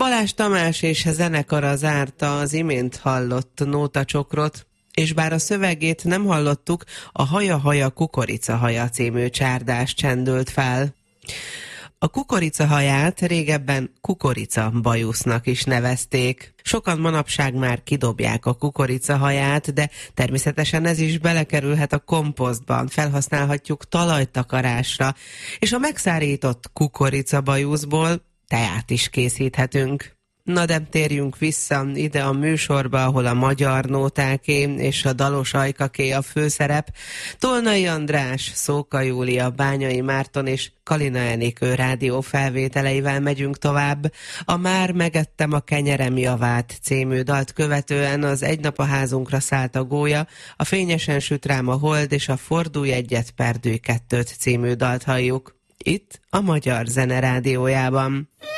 Balázs Tamás és zenekara zárta az imént hallott nótacsokrot, és bár a szövegét nem hallottuk, a Haja-haja kukoricahaja című csárdás csendült fel. A kukoricahaját régebben kukoricabajusznak is nevezték. Sokan manapság már kidobják a kukoricahaját, de természetesen ez is belekerülhet a komposztban, felhasználhatjuk talajtakarásra, és a megszárított kukoricabajuszból teát is készíthetünk. Na de térjünk vissza ide a műsorba, ahol a magyar nótáké és a dalos ajkaké a főszerep. Tolnai András, Szóka Júlia, Bányai Márton és Kalina Enikő rádió felvételeivel megyünk tovább. A Már megettem a kenyerem javát című dalt követően az Egy nap a házunkra szállt a gólya, a Fényesen süt rám a hold és a Fordulj egyet, perdülj kettőt című dalt halljuk. Itt a Magyar Zene Rádiójában.